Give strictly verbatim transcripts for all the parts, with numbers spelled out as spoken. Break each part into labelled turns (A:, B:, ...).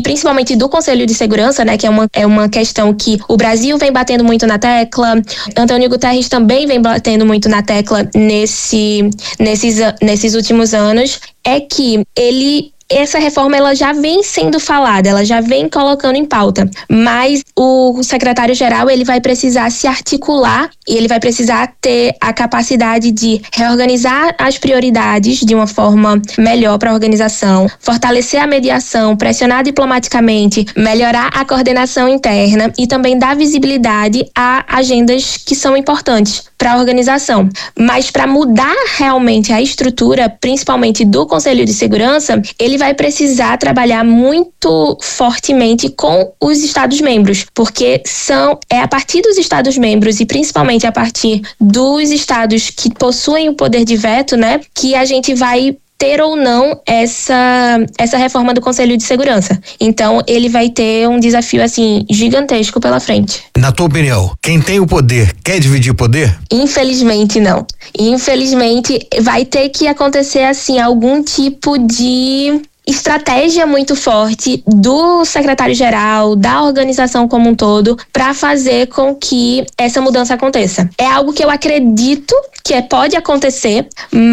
A: principalmente do Conselho de Segurança, né, que é uma, é uma questão que o Brasil vem batendo muito na tecla, Antônio Guterres também vem batendo muito na tecla nesse, nesses, nesses últimos anos, é que ele... Essa reforma ela já vem sendo falada, ela já vem colocando em pauta, mas o secretário-geral ele vai precisar se articular e ele vai precisar ter a capacidade de reorganizar as prioridades de uma forma melhor para a organização, fortalecer a mediação, pressionar diplomaticamente, melhorar a coordenação interna e também dar visibilidade a agendas que são importantes para a organização. Mas para mudar realmente a estrutura, principalmente do Conselho de Segurança, ele vai precisar trabalhar muito fortemente com os Estados-membros, porque são, é a partir dos Estados-membros e principalmente a partir dos estados que possuem o poder de veto, né, que a gente vai ter ou não essa, essa reforma do Conselho de Segurança. Então, ele vai ter um desafio, assim, gigantesco pela frente.
B: Na tua opinião, quem tem o poder quer dividir poder?
A: Infelizmente, não. Infelizmente, vai ter que acontecer, assim, algum tipo de estratégia muito forte do secretário-geral, da organização como um todo, para fazer com que essa mudança aconteça. É algo que eu acredito que pode acontecer,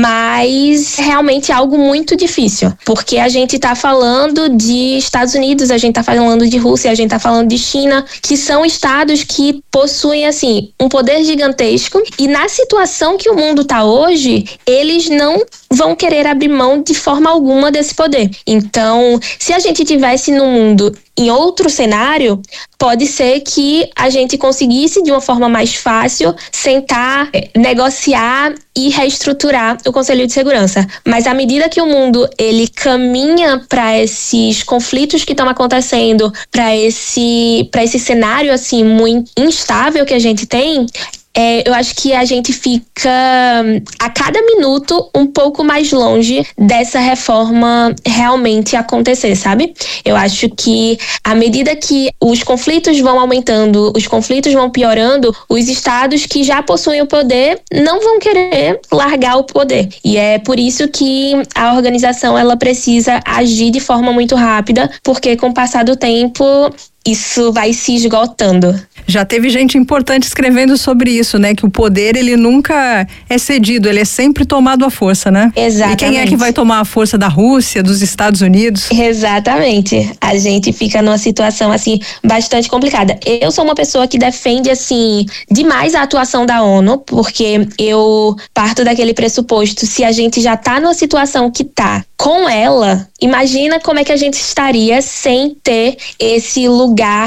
A: mas realmente é algo muito difícil, porque a gente está falando de Estados Unidos, a gente está falando de Rússia, a gente está falando de China, que são estados que possuem, assim, um poder gigantesco, e na situação que o mundo está hoje, eles não vão querer abrir mão de forma alguma desse poder. Então, se a gente tivesse no mundo em outro cenário, pode ser que a gente conseguisse de uma forma mais fácil sentar, negociar e reestruturar o Conselho de Segurança. Mas à medida que o mundo ele caminha para esses conflitos que estão acontecendo, para esse, para esse cenário assim muito instável que a gente tem, É, eu acho que a gente fica a cada minuto um pouco mais longe dessa reforma realmente acontecer, sabe? Eu acho que à medida que os conflitos vão aumentando, os conflitos vão piorando, os estados que já possuem o poder não vão querer largar o poder. E é por isso que a organização ela precisa agir de forma muito rápida, porque com o passar do tempo isso vai se esgotando.
C: Já teve gente importante escrevendo sobre isso, né? Que o poder, ele nunca é cedido, ele é sempre tomado à força, né?
A: Exatamente.
C: E quem é que vai tomar a força da Rússia, dos Estados Unidos?
A: Exatamente. A gente fica numa situação, assim, bastante complicada. Eu sou uma pessoa que defende, assim, demais a atuação da ONU, porque eu parto daquele pressuposto, se a gente já tá numa situação que tá com ela, imagina como é que a gente estaria sem ter esse lugar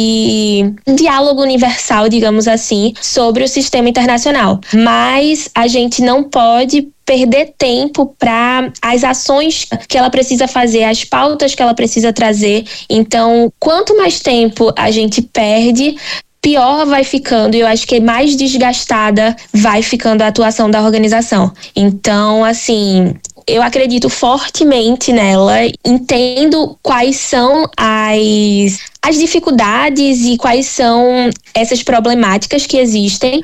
A: de diálogo universal, digamos assim, sobre o sistema internacional. Mas a gente não pode perder tempo para as ações que ela precisa fazer, as pautas que ela precisa trazer. Então, quanto mais tempo a gente perde, pior vai ficando, e eu acho que mais desgastada vai ficando a atuação da organização. Então, assim, eu acredito fortemente nela, entendo quais são as, as dificuldades e quais são essas problemáticas que existem,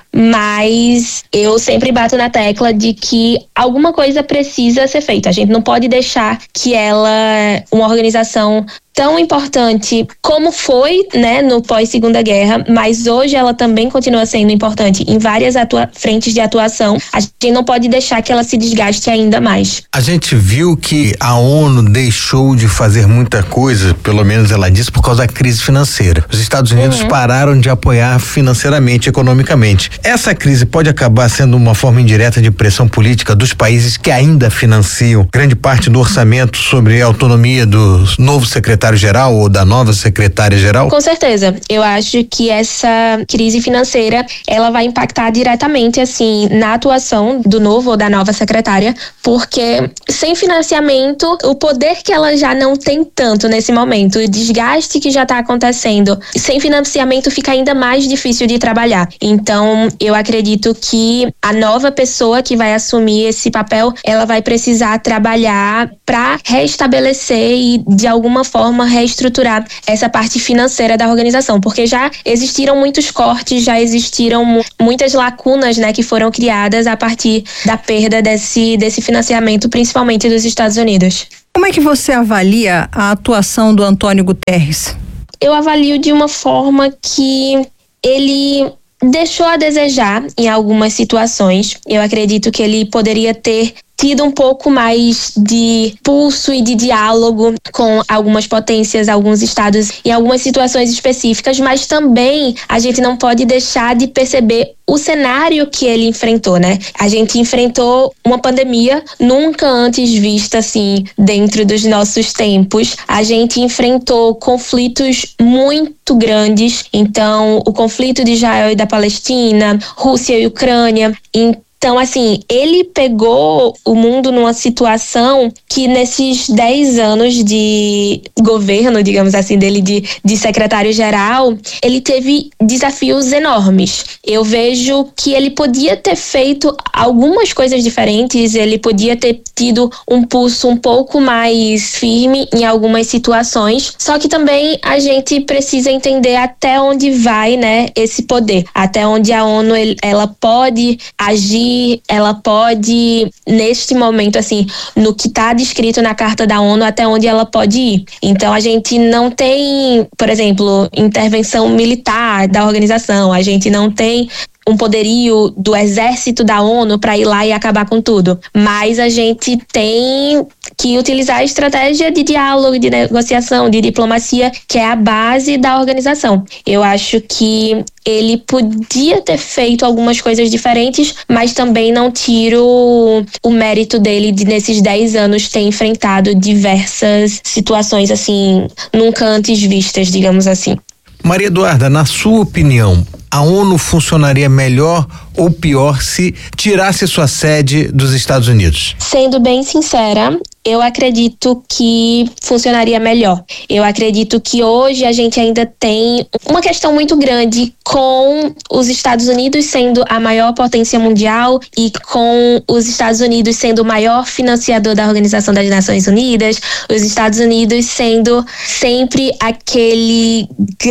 A: mas eu sempre bato na tecla de que alguma coisa precisa ser feita. A gente não pode deixar que ela, uma organização tão importante como foi, né, no pós-Segunda Guerra, mas hoje ela também continua sendo importante em várias atua- frentes de atuação. A gente não pode deixar que ela se desgaste ainda mais.
B: A gente viu que a ONU deixou de fazer muita coisa, pelo menos ela disse, por causa da crise financeira. Os Estados Unidos uhum. pararam de apoiar financeiramente, economicamente. Essa crise pode acabar sendo uma forma indireta de pressão política dos países que ainda financiam grande parte do orçamento sobre a autonomia do novo secretário-geral ou da nova secretária-geral?
A: Com certeza. Eu acho que essa crise financeira, ela vai impactar diretamente, assim, na atuação do novo ou da nova secretária, porque sem financiamento, o poder que ela já não tem tanto nesse momento, o desgaste que já está acontecendo, sem financiamento fica ainda mais difícil de trabalhar. Então, eu acredito que a nova pessoa que vai assumir esse papel, ela vai precisar trabalhar para restabelecer e, de alguma forma, reestruturar essa parte financeira da organização, porque já existiram muitos cortes, já existiram muitas lacunas, né, que foram criadas a partir da perda desse, desse financiamento, principalmente dos Estados Unidos.
C: Como é que você avalia a atuação do Antônio Guterres?
A: Eu avalio de uma forma que ele deixou a desejar em algumas situações. Eu acredito que ele poderia ter tido um pouco mais de pulso e de diálogo com algumas potências, alguns estados em algumas situações específicas, mas também a gente não pode deixar de perceber o cenário que ele enfrentou, né? A gente enfrentou uma pandemia nunca antes vista, assim, dentro dos nossos tempos. A gente enfrentou conflitos muito grandes. Então, o conflito de Israel e da Palestina, Rússia e Ucrânia. Então, assim, ele pegou o mundo numa situação que nesses dez anos de governo, digamos assim, dele de, de secretário-geral, ele teve desafios enormes. Eu vejo que ele podia ter feito algumas coisas diferentes, ele podia ter tido um pulso um pouco mais firme em algumas situações, só que também a gente precisa entender até onde vai, né, esse poder, até onde a ONU ela pode agir, ela pode, neste momento, assim, no que está descrito na Carta da ONU, até onde ela pode ir. Então, a gente não tem, por exemplo, intervenção militar da organização, a gente não tem um poderio do exército da ONU para ir lá e acabar com tudo. Mas a gente tem que utilizar a estratégia de diálogo, de negociação, de diplomacia, que é a base da organização. Eu acho que ele podia ter feito algumas coisas diferentes, mas também não tiro o mérito dele de, nesses dez anos, ter enfrentado diversas situações, assim, nunca antes vistas, digamos assim.
B: Maria Eduarda, na sua opinião, a ONU funcionaria melhor ou pior se tirasse sua sede dos Estados Unidos?
A: Sendo bem sincera, eu acredito que funcionaria melhor. Eu acredito que hoje a gente ainda tem uma questão muito grande com os Estados Unidos sendo a maior potência mundial e com os Estados Unidos sendo o maior financiador da Organização das Nações Unidas, os Estados Unidos sendo sempre aquele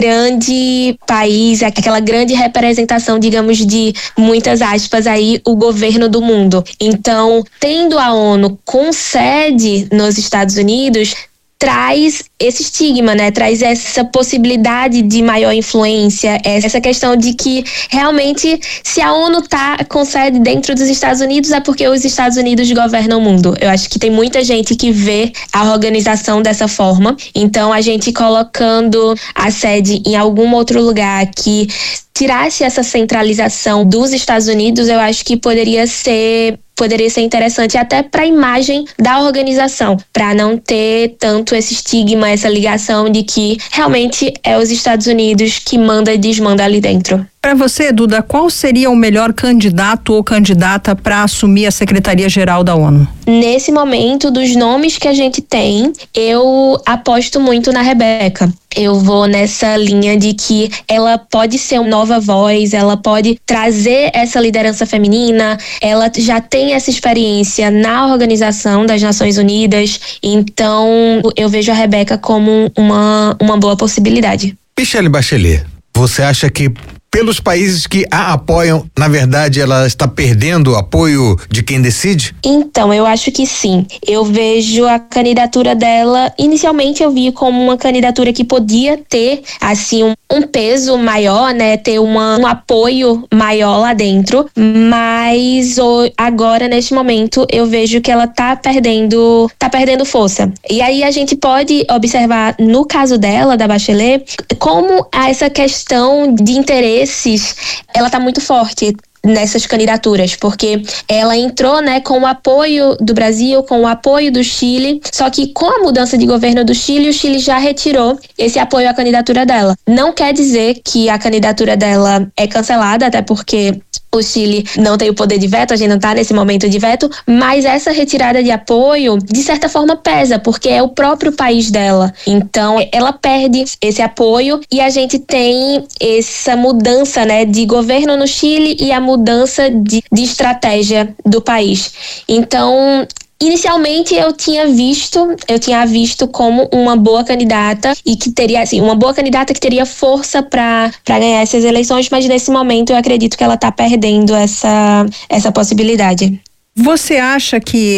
A: grande país, aquela grande representação, digamos, de muitas aspas aí, o governo do mundo. Então, tendo a ONU com sede nos Estados Unidos, traz esse estigma, né? Traz essa possibilidade de maior influência, essa questão de que realmente, se a ONU tá com sede dentro dos Estados Unidos, é porque os Estados Unidos governam o mundo. Eu acho que tem muita gente que vê a organização dessa forma. Então, a gente colocando a sede em algum outro lugar que tirasse essa centralização dos Estados Unidos, eu acho que poderia ser poderia ser interessante até para a imagem da organização, para não ter tanto esse estigma, essa ligação de que realmente é os Estados Unidos que manda e desmanda ali dentro.
C: Para você, Duda, qual seria o melhor candidato ou candidata para assumir a Secretaria-Geral da ONU?
A: Nesse momento, dos nomes que a gente tem, eu aposto muito na Rebeca. Eu vou nessa linha de que ela pode ser uma nova voz, ela pode trazer essa liderança feminina, ela já tem essa experiência na Organização das Nações Unidas, então eu vejo a Rebeca como uma, uma boa possibilidade.
B: Michelle Bachelet, você acha que pelos países que a apoiam, na verdade, ela está perdendo o apoio de quem decide?
A: Então, eu acho que sim. Eu vejo a candidatura dela, inicialmente eu vi como uma candidatura que podia ter, assim, um, um peso maior, né? Ter uma, um apoio maior lá dentro, mas o, agora, neste momento, eu vejo que ela tá perdendo, tá perdendo força. E aí a gente pode observar, no caso dela, da Bachelet, como essa questão de interesse ela tá muito forte nessas candidaturas, porque ela entrou, né, com o apoio do Brasil, com o apoio do Chile, só que com a mudança de governo do Chile, o Chile já retirou esse apoio à candidatura dela. Não quer dizer que a candidatura dela é cancelada, até porque o Chile não tem o poder de veto, a gente não está nesse momento de veto, mas essa retirada de apoio, de certa forma, pesa, porque é o próprio país dela. Então, ela perde esse apoio e a gente tem essa mudança, né, de governo no Chile e a mudança de, de estratégia do país. Então, inicialmente eu tinha visto, eu tinha visto como uma boa candidata e que teria, assim, uma boa candidata que teria força para para ganhar essas eleições, mas nesse momento eu acredito que ela está perdendo essa essa possibilidade.
C: Você acha que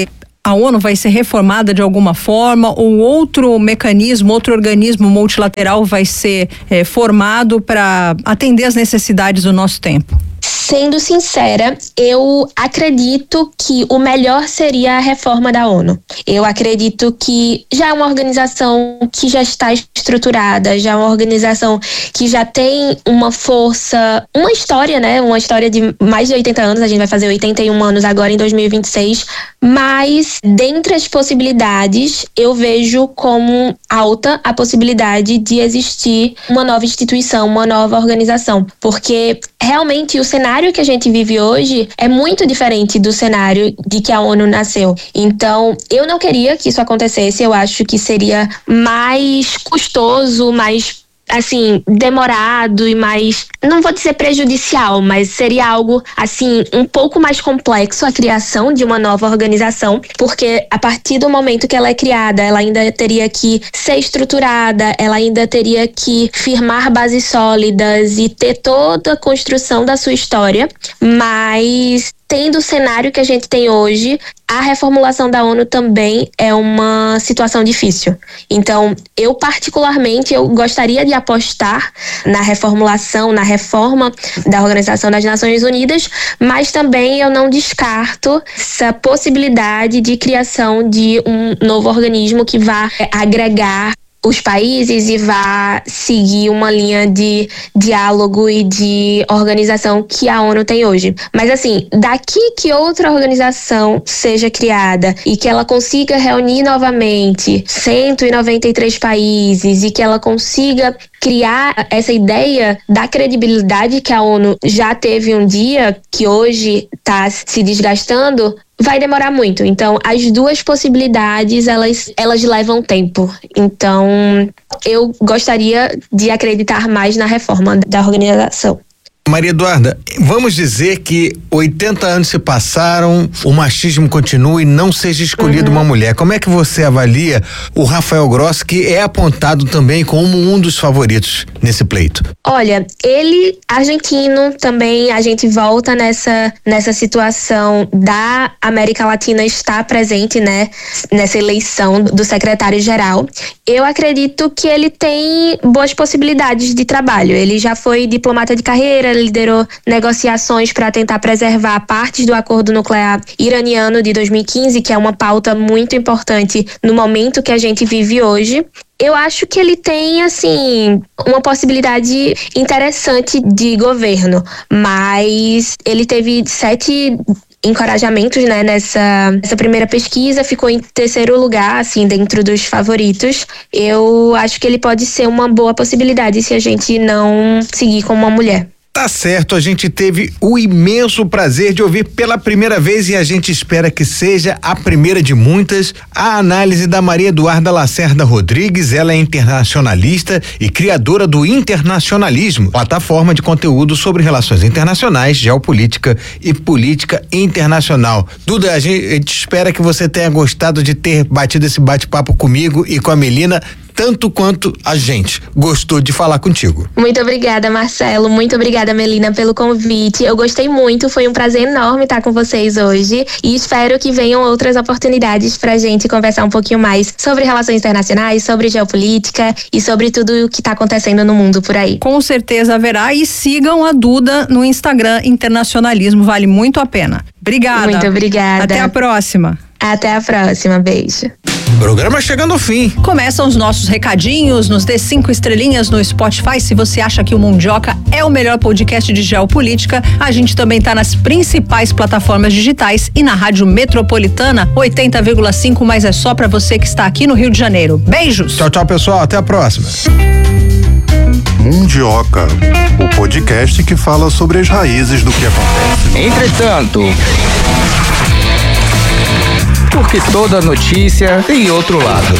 C: a ONU vai ser reformada de alguma forma ou outro mecanismo, outro organismo multilateral vai ser é, formado para atender as necessidades do nosso tempo?
A: Sendo sincera, eu acredito que o melhor seria a reforma da ONU. Eu acredito que já é uma organização que já está estruturada, já é uma organização que já tem uma força, uma história, né? Uma história de mais de oitenta anos, a gente vai fazer oitenta e um anos agora em dois mil e vinte e seis, mas dentre as possibilidades, eu vejo como alta a possibilidade de existir uma nova instituição, uma nova organização, porque realmente o cenário que a gente vive hoje é muito diferente do cenário de que a ONU nasceu. Então, eu não queria que isso acontecesse, eu acho que seria mais custoso, mais assim, demorado e mais, não vou dizer prejudicial, mas seria algo, assim, um pouco mais complexo a criação de uma nova organização, porque a partir do momento que ela é criada, ela ainda teria que ser estruturada, ela ainda teria que firmar bases sólidas e ter toda a construção da sua história, mas tendo o cenário que a gente tem hoje, a reformulação da ONU também é uma situação difícil. Então, eu particularmente, eu gostaria de apostar na reformulação, na reforma da Organização das Nações Unidas, mas também eu não descarto essa possibilidade de criação de um novo organismo que vá agregar os países e vá seguir uma linha de diálogo e de organização que a ONU tem hoje. Mas assim, daqui que outra organização seja criada e que ela consiga reunir novamente cento e noventa e três países e que ela consiga criar essa ideia da credibilidade que a ONU já teve um dia, que hoje está se desgastando, vai demorar muito. Então, as duas possibilidades, elas, elas levam tempo. Então, eu gostaria de acreditar mais na reforma da organização.
B: Maria Eduarda, vamos dizer que oitenta anos se passaram, o machismo continua e não seja escolhida uhum. uma mulher. Como é que você avalia o Rafael Grossi, que é apontado também como um dos favoritos nesse pleito?
A: Olha, ele, argentino, também a gente volta nessa, nessa situação da América Latina estar presente, né, nessa eleição do secretário-geral. Eu acredito que ele tem boas possibilidades de trabalho. Ele já foi diplomata de carreira, liderou negociações para tentar preservar partes do acordo nuclear iraniano de dois mil e quinze, que é uma pauta muito importante no momento que a gente vive hoje. Eu acho que ele tem, assim, uma possibilidade interessante de governo, mas ele teve sete encorajamentos, né, nessa, nessa primeira pesquisa, ficou em terceiro lugar, assim, dentro dos favoritos. Eu acho que ele pode ser uma boa possibilidade se a gente não seguir com uma mulher.
B: Tá certo, a gente teve o imenso prazer de ouvir pela primeira vez e a gente espera que seja a primeira de muitas, a análise da Maria Eduarda Lacerda Rodrigues. Ela é internacionalista e criadora do Internacionalismo, plataforma de conteúdo sobre relações internacionais, geopolítica e política internacional. Duda, a gente, a gente espera que você tenha gostado de ter batido esse bate-papo comigo e com a Melina, tanto quanto a gente gostou de falar contigo.
A: Muito obrigada, Marcelo. Muito obrigada, Melina, pelo convite. Eu gostei muito, foi um prazer enorme estar com vocês hoje e espero que venham outras oportunidades pra gente conversar um pouquinho mais sobre relações internacionais, sobre geopolítica e sobre tudo o que está acontecendo no mundo por aí.
C: Com certeza haverá, e sigam a Duda no Instagram Internacionalismo, vale muito a pena. Obrigada.
A: Muito obrigada.
C: Até a próxima.
A: Até a próxima, beijo.
B: Programa chegando ao fim.
C: Começam os nossos recadinhos, nos dê cinco estrelinhas no Spotify. Se você acha que o Mundioca é o melhor podcast de geopolítica, a gente também tá nas principais plataformas digitais e na Rádio Metropolitana oitenta vírgula cinco, mas é só pra você que está aqui no Rio de Janeiro. Beijos!
B: Tchau, tchau, pessoal. Até a próxima.
D: Mundioca, o podcast que fala sobre as raízes do que acontece.
E: Entretanto, porque toda notícia tem outro lado.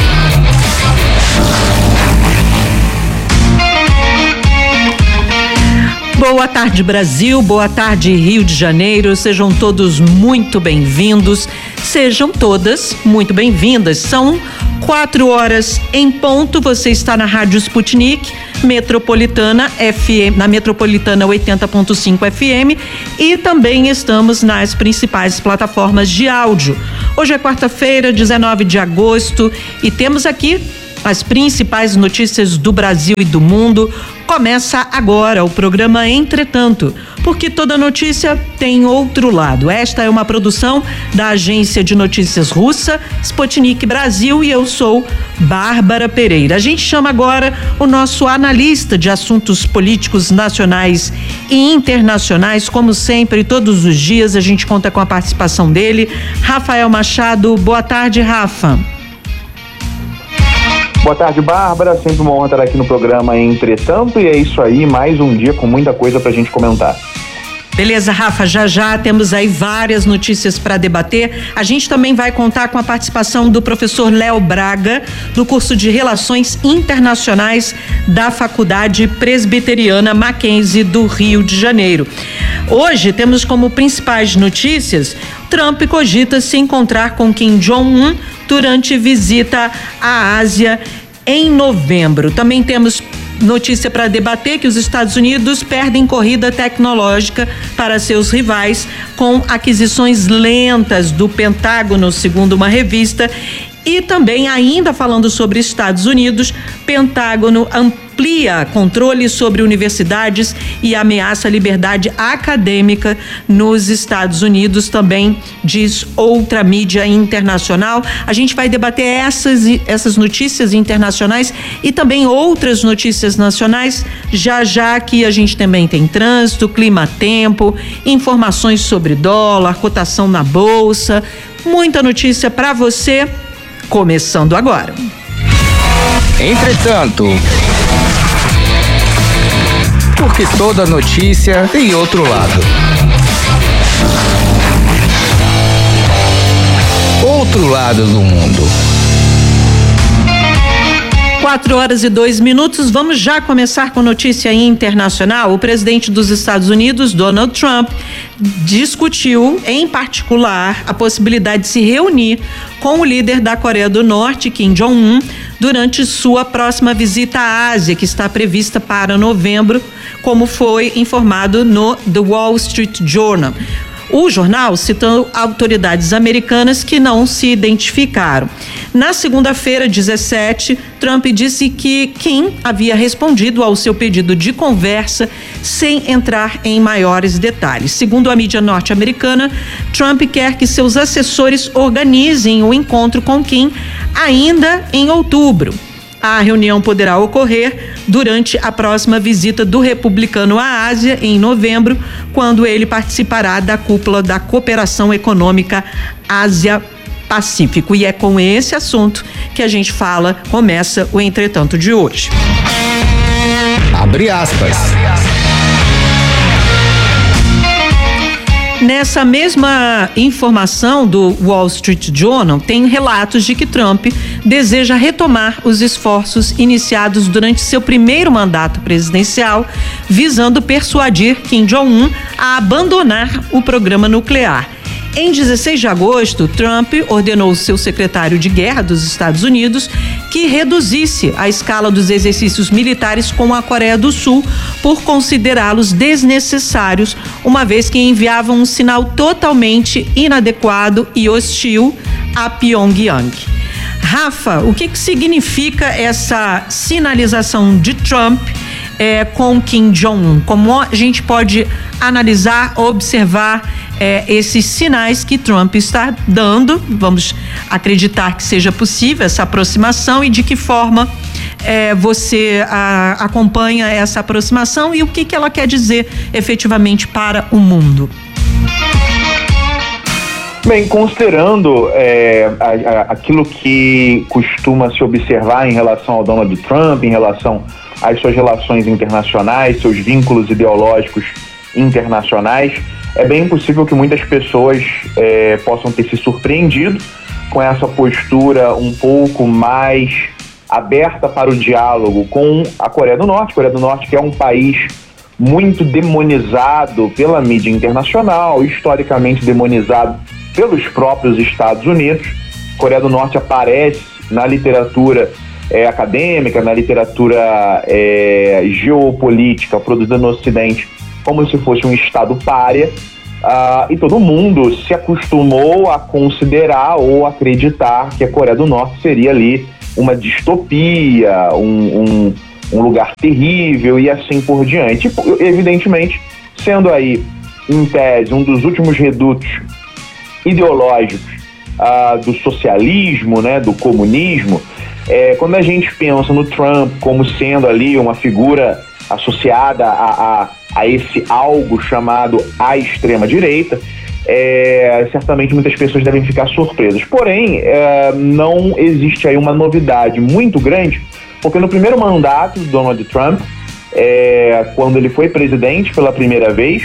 F: Boa tarde, Brasil. Boa tarde, Rio de Janeiro. Sejam todos muito bem-vindos. Sejam todas muito bem-vindas. São quatro horas em ponto. Você está na Rádio Sputnik, Metropolitana F M, na Metropolitana oitenta ponto cinco F M, e também estamos nas principais plataformas de áudio. Hoje é quarta-feira, dezenove de agosto, e temos aqui as principais notícias do Brasil e do mundo. Começa agora o programa Entretanto, porque toda notícia tem outro lado. Esta é uma produção da agência de notícias russa, Sputnik Brasil, e eu sou Bárbara Pereira. A gente chama agora o nosso analista de assuntos políticos nacionais e internacionais. Como sempre, todos os dias a gente conta com a participação dele, Rafael Machado. Boa tarde, Rafa.
G: Boa tarde, Bárbara. Sempre uma honra estar aqui no programa Entretanto, e é isso aí, mais um dia com muita coisa pra gente comentar.
F: Beleza, Rafa, já já temos aí várias notícias para debater. A gente também vai contar com a participação do professor Léo Braga, do curso de Relações Internacionais da Faculdade Presbiteriana Mackenzie do Rio de Janeiro. Hoje temos como principais notícias: Trump cogita se encontrar com Kim Jong-un durante visita à Ásia em novembro. Também temos notícia para debater que os Estados Unidos perdem corrida tecnológica para seus rivais com aquisições lentas do Pentágono, segundo uma revista. E também, ainda falando sobre Estados Unidos, Pentágono amplia controle sobre universidades e ameaça a liberdade acadêmica nos Estados Unidos, também diz outra mídia internacional. A gente vai debater essas, essas notícias internacionais e também outras notícias nacionais, já já que a gente também tem trânsito, clima-tempo, informações sobre dólar, cotação na bolsa, muita notícia para você. Começando agora.
E: Entretanto, porque toda notícia tem outro lado. Outro lado do mundo.
F: Quatro horas e dois minutos, vamos já começar com notícia internacional. O presidente dos Estados Unidos, Donald Trump, discutiu, em particular, a possibilidade de se reunir com o líder da Coreia do Norte, Kim Jong-un, durante sua próxima visita à Ásia, que está prevista para novembro, como foi informado no The Wall Street Journal. O jornal citou autoridades americanas que não se identificaram. Na segunda-feira, dezessete, Trump disse que Kim havia respondido ao seu pedido de conversa sem entrar em maiores detalhes. Segundo a mídia norte-americana, Trump quer que seus assessores organizem o encontro com Kim ainda em outubro. A reunião poderá ocorrer durante a próxima visita do republicano à Ásia, em novembro, quando ele participará da cúpula da Cooperação Econômica Ásia-Pacífico. E é com esse assunto que a gente fala, começa o Entretanto de hoje.
E: Abre aspas.
F: Nessa mesma informação do Wall Street Journal, tem relatos de que Trump deseja retomar os esforços iniciados durante seu primeiro mandato presidencial, visando persuadir Kim Jong-un a abandonar o programa nuclear. Em dezesseis de agosto, Trump ordenou seu secretário de guerra dos Estados Unidos que reduzisse a escala dos exercícios militares com a Coreia do Sul por considerá-los desnecessários, uma vez que enviavam um sinal totalmente inadequado e hostil a Pyongyang. Rafa, o que que significa essa sinalização de Trump É, com Kim Jong-un? Como a gente pode analisar, observar é, esses sinais que Trump está dando? Vamos acreditar que seja possível essa aproximação, e de que forma é, você a, acompanha essa aproximação e o que, que ela quer dizer efetivamente para o mundo?
G: Bem, considerando é, a, a, aquilo que costuma se observar em relação ao Donald Trump, em relação às suas relações internacionais, seus vínculos ideológicos internacionais, é bem possível que muitas pessoas é, possam ter se surpreendido com essa postura um pouco mais aberta para o diálogo com a Coreia do Norte. A Coreia do Norte, que é um país muito demonizado pela mídia internacional, historicamente demonizado pelos próprios Estados Unidos. A Coreia do Norte aparece na literatura é, acadêmica, na literatura é, geopolítica produzida no Ocidente, como se fosse um estado pária, Uh, e todo mundo se acostumou a considerar ou acreditar que a Coreia do Norte seria ali uma distopia, um, um, um lugar terrível e assim por diante. E, evidentemente, sendo aí, em tese, um dos últimos redutos ideológicos uh, do socialismo, né, do comunismo, é, quando a gente pensa no Trump como sendo ali uma figura associada a, a, a esse algo chamado a extrema-direita, é, certamente muitas pessoas devem ficar surpresas. Porém, é, não existe aí uma novidade muito grande, porque no primeiro mandato do Donald Trump, é, quando ele foi presidente pela primeira vez,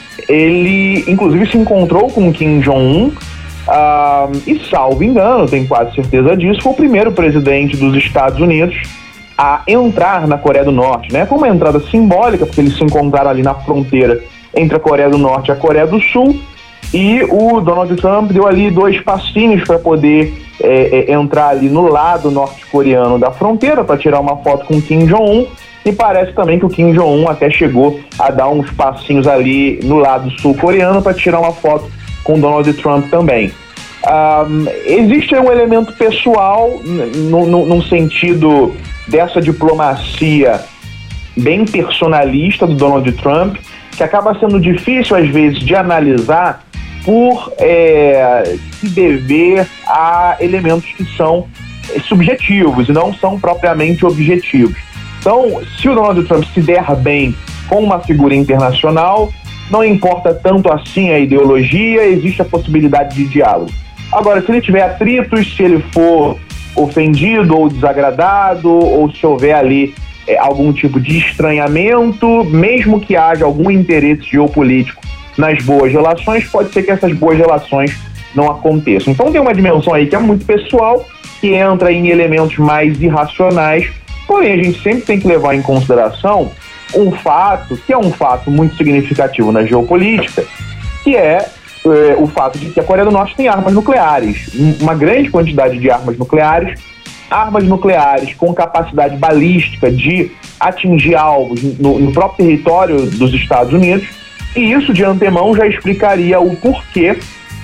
G: ele inclusive se encontrou com Kim Jong-un, uh, e salvo engano, tenho quase certeza disso, foi o primeiro presidente dos Estados Unidos a entrar na Coreia do Norte, né? Como uma entrada simbólica, porque eles se encontraram ali na fronteira entre a Coreia do Norte e a Coreia do Sul, e o Donald Trump deu ali dois passinhos para poder é, é, entrar ali no lado norte-coreano da fronteira para tirar uma foto com Kim Jong-un, e parece também que o Kim Jong-un até chegou a dar uns passinhos ali no lado sul-coreano para tirar uma foto com Donald Trump também. Um, existe um elemento pessoal no, no, num sentido dessa diplomacia bem personalista do Donald Trump, que acaba sendo difícil às vezes de analisar por é, se dever a elementos que são subjetivos e não são propriamente objetivos. Então, se o Donald Trump se der bem com uma figura internacional, não importa tanto assim a ideologia, existe a possibilidade de diálogo. Agora, se ele tiver atritos, se ele for ofendido ou desagradado, ou se houver ali é, algum tipo de estranhamento, mesmo que haja algum interesse geopolítico nas boas relações, pode ser que essas boas relações não aconteçam. Então tem uma dimensão aí que é muito pessoal, que entra em elementos mais irracionais, porém a gente sempre tem que levar em consideração um fato, que é um fato muito significativo na geopolítica, que é É, o fato de que a Coreia do Norte tem armas nucleares, uma grande quantidade de armas nucleares, armas nucleares com capacidade balística de atingir alvos no, no próprio território dos Estados Unidos, e isso de antemão já explicaria o porquê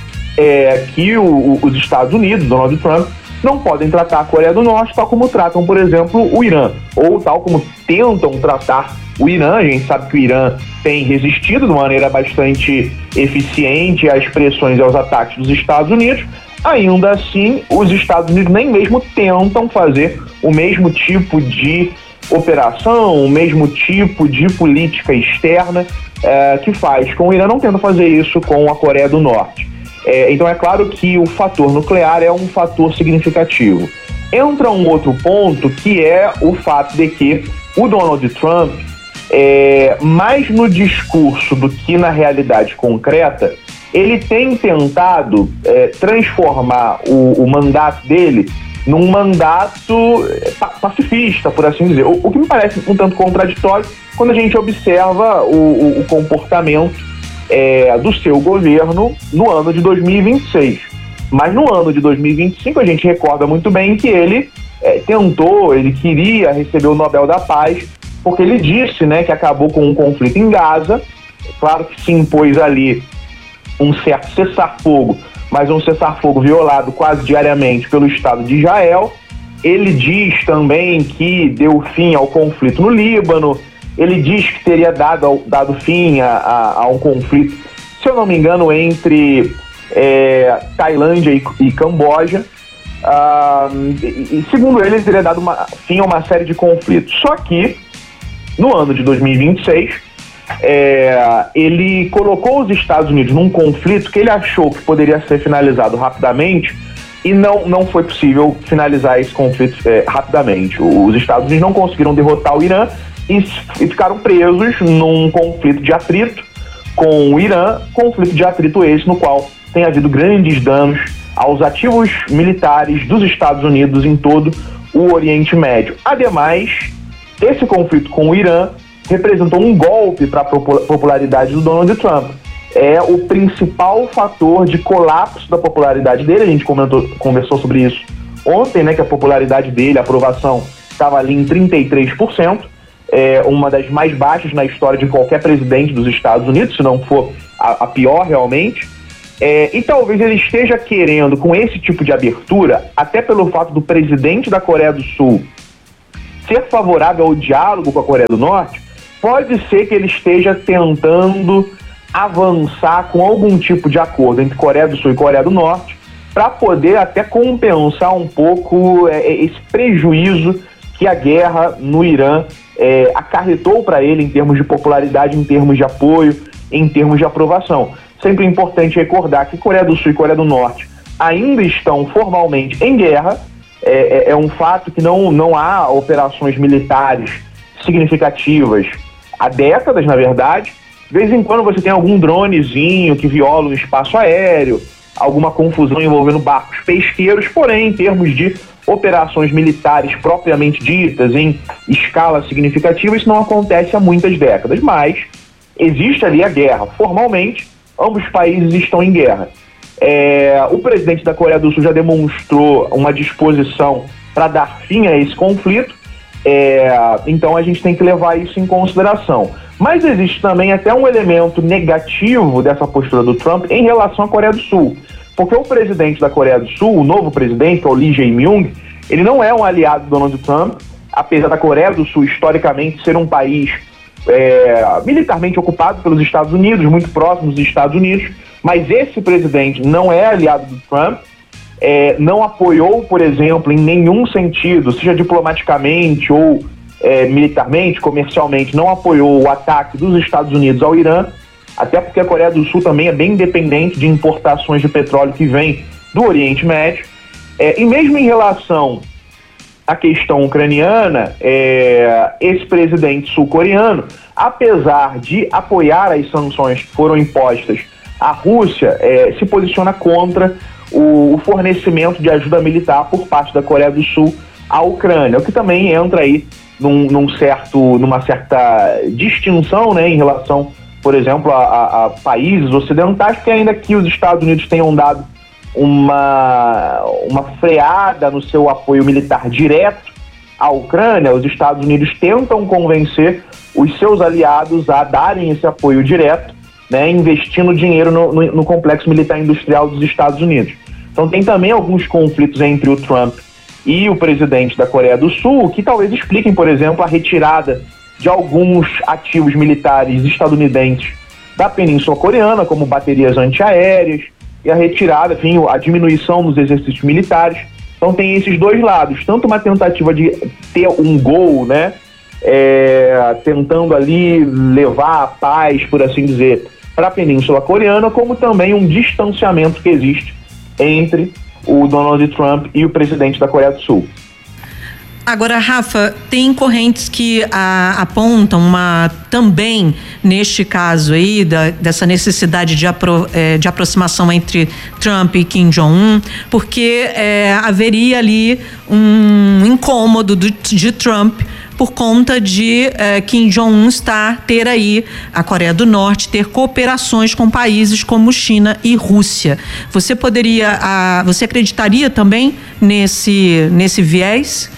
G: é, que o, o, os Estados Unidos, Donald Trump, não podem tratar a Coreia do Norte tal como tratam, por exemplo, o Irã, ou tal como tentam tratar o Irã. A gente sabe que o Irã tem resistido de maneira bastante eficiente às pressões e aos ataques dos Estados Unidos. Ainda assim, os Estados Unidos nem mesmo tentam fazer o mesmo tipo de operação, o mesmo tipo de política externa é, que faz com o Irã, não tenta fazer isso com a Coreia do Norte. É, então é claro que o fator nuclear é um fator significativo. Entra um outro ponto, que é o fato de que o Donald Trump, é, mais no discurso do que na realidade concreta, ele tem tentado é, transformar o, o mandato dele num mandato pacifista, por assim dizer. O, o que me parece um tanto contraditório quando a gente observa o, o, o comportamento É, do seu governo no ano de dois mil e vinte e seis. Mas no ano de dois mil e vinte e cinco a gente recorda muito bem que ele é, tentou, ele queria receber o Nobel da Paz, porque ele disse, né, que acabou com um conflito em Gaza. Claro que se impôs ali um certo cessar-fogo, mas um cessar-fogo violado quase diariamente pelo Estado de Israel. Ele diz também que deu fim ao conflito no Líbano. Ele diz que teria dado, dado fim a, a, a um conflito, se eu não me engano, entre é, Tailândia e, e Camboja. Ah, e, segundo ele, ele teria dado uma, fim a uma série de conflitos. Só que, no ano de dois mil e vinte e seis, é, ele colocou os Estados Unidos num conflito que ele achou que poderia ser finalizado rapidamente, e não, não foi possível finalizar esse conflito é, rapidamente. Os Estados Unidos não conseguiram derrotar o Irã, e ficaram presos num conflito de atrito com o Irã, conflito de atrito esse no qual tem havido grandes danos aos ativos militares dos Estados Unidos em todo o Oriente Médio. Ademais, esse conflito com o Irã representou um golpe para a popularidade do Donald Trump. É o principal fator de colapso da popularidade dele. A gente comentou, conversou sobre isso ontem, né, que a popularidade dele, a aprovação, estava ali em trinta e três por cento. é, uma das mais baixas na história de qualquer presidente dos Estados Unidos, se não for a, a pior realmente. É, e talvez ele esteja querendo, com esse tipo de abertura, até pelo fato do presidente da Coreia do Sul ser favorável ao diálogo com a Coreia do Norte, pode ser que ele esteja tentando avançar com algum tipo de acordo entre Coreia do Sul e Coreia do Norte para poder até compensar um pouco é, esse prejuízo que a guerra no Irã é, acarretou para ele em termos de popularidade, em termos de apoio, em termos de aprovação. Sempre é importante recordar que Coreia do Sul e Coreia do Norte ainda estão formalmente em guerra. É, é, é um fato que não, não há operações militares significativas há décadas, na verdade. De vez em quando você tem algum dronezinho que viola o espaço aéreo, alguma confusão envolvendo barcos pesqueiros, porém, em termos de operações militares propriamente ditas, em escala significativa, isso não acontece há muitas décadas, mas existe ali a guerra. Formalmente, ambos os países estão em guerra. É, o presidente da Coreia do Sul já demonstrou uma disposição para dar fim a esse conflito, é, então a gente tem que levar isso em consideração. Mas existe também até um elemento negativo dessa postura do Trump em relação à Coreia do Sul, porque o presidente da Coreia do Sul, o novo presidente, que é o Lee Jae-myung, ele não é um aliado do Donald Trump, apesar da Coreia do Sul historicamente ser um país é, militarmente ocupado pelos Estados Unidos, muito próximo dos Estados Unidos, mas esse presidente não é aliado do Trump, é, não apoiou, por exemplo, em nenhum sentido, seja diplomaticamente ou é, militarmente, comercialmente, não apoiou o ataque dos Estados Unidos ao Irã, até porque a Coreia do Sul também é bem dependente de importações de petróleo que vem do Oriente Médio. É, e mesmo em relação à questão ucraniana, é, esse presidente sul-coreano, apesar de apoiar as sanções que foram impostas à Rússia, é, se posiciona contra o, o fornecimento de ajuda militar por parte da Coreia do Sul à Ucrânia, o que também entra aí num, num certo, numa certa distinção, né, em relação, por exemplo, a, a, a países ocidentais, porque ainda que os Estados Unidos tenham dado uma, uma freada no seu apoio militar direto à Ucrânia, os Estados Unidos tentam convencer os seus aliados a darem esse apoio direto, né, investindo dinheiro no, no, no complexo militar industrial dos Estados Unidos. Então tem também alguns conflitos entre o Trump e o presidente da Coreia do Sul que talvez expliquem, por exemplo, a retirada de alguns ativos militares estadunidenses da Península Coreana, como baterias antiaéreas, e a retirada, enfim, a diminuição dos exercícios militares. Então tem esses dois lados, tanto uma tentativa de ter um gol, né, é, tentando ali levar a paz, por assim dizer, para a Península Coreana, como também um distanciamento que existe entre o Donald Trump e o presidente da Coreia do Sul.
F: Agora, Rafa, tem correntes que a, apontam uma, também, neste caso aí, da, dessa necessidade de, apro, é, de aproximação entre Trump e Kim Jong-un, porque é, haveria ali um incômodo do, de Trump por conta de eh, Kim Jong-un estar, ter aí a Coreia do Norte, ter cooperações com países como China e Rússia. Você poderia, ah, você acreditaria também nesse, nesse viés?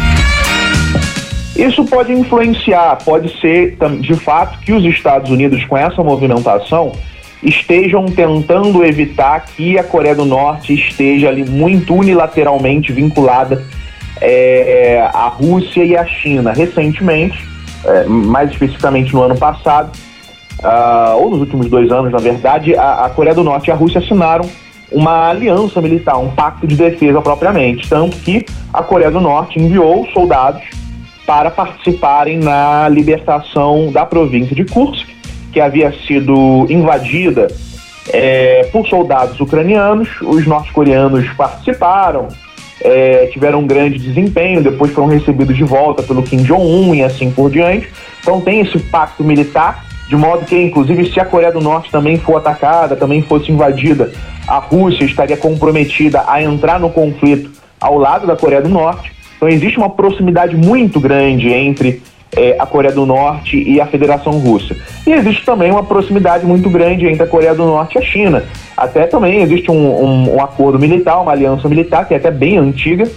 G: Isso pode influenciar, pode ser de fato que os Estados Unidos, com essa movimentação, estejam tentando evitar que a Coreia do Norte esteja ali muito unilateralmente vinculada É, a Rússia e a China. Recentemente, é, mais especificamente no ano passado, uh, ou nos últimos dois anos, na verdade, a, a Coreia do Norte e a Rússia assinaram uma aliança militar, um pacto de defesa propriamente, tanto que a Coreia do Norte enviou soldados para participarem na libertação da província de Kursk, que havia sido invadida é, por soldados ucranianos. Os norte-coreanos participaram, É, tiveram um grande desempenho, depois foram recebidos de volta pelo Kim Jong-un e assim por diante. Então tem esse pacto militar, de modo que, inclusive, se a Coreia do Norte também for atacada, também fosse invadida, a Rússia estaria comprometida a entrar no conflito ao lado da Coreia do Norte. Então existe uma proximidade muito grande entre é, a Coreia do Norte e a Federação Russa. E existe também uma proximidade muito grande entre a Coreia do Norte e a China. Até também existe um, um, um acordo militar, uma aliança militar, que é até bem antiga,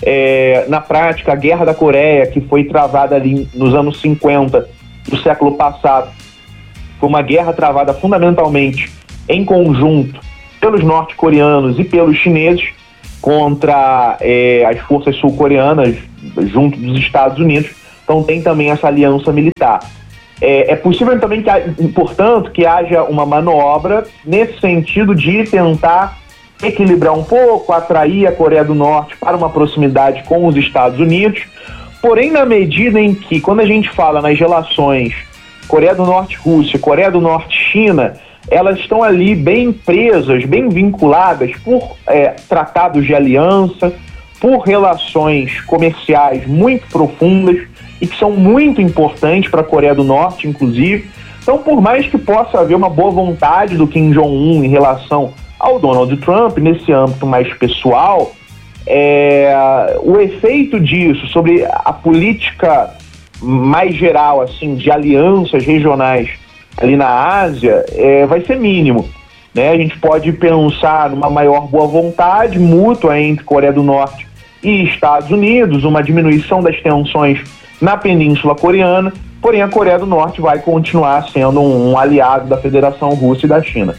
G: É, na prática, a Guerra da Coreia, que foi travada ali nos anos cinquenta do século passado, foi uma guerra travada fundamentalmente em conjunto pelos norte-coreanos e pelos chineses contra é, as forças sul-coreanas junto dos Estados Unidos. Então tem também essa aliança militar. É, é possível também, que, portanto, que haja uma manobra nesse sentido de tentar equilibrar um pouco, atrair a Coreia do Norte para uma proximidade com os Estados Unidos, porém na medida em que, quando a gente fala nas relações Coreia do Norte-Rússia, Coreia do Norte-China, elas estão ali bem presas, bem vinculadas por é, tratados de aliança, por relações comerciais muito profundas e que são muito importantes para a Coreia do Norte, inclusive. Então, por mais que possa haver uma boa vontade do Kim Jong-un em relação ao Donald Trump, nesse âmbito mais pessoal, é, o efeito disso sobre a política mais geral, assim, de alianças regionais ali na Ásia, é, vai ser mínimo, né? A gente pode pensar numa maior boa vontade mútua entre Coreia do Norte e Estados Unidos, uma diminuição das tensões na Península Coreana, porém a Coreia do Norte vai continuar sendo um, um aliado da Federação Russa e da China.